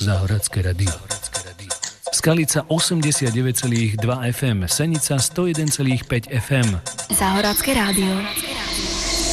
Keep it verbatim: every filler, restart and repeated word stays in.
Záhoradské radio. Skalica osemdesiatdeväť celá dva ef em, Senica sto jeden celá päť ef em. Záhoradské rádio.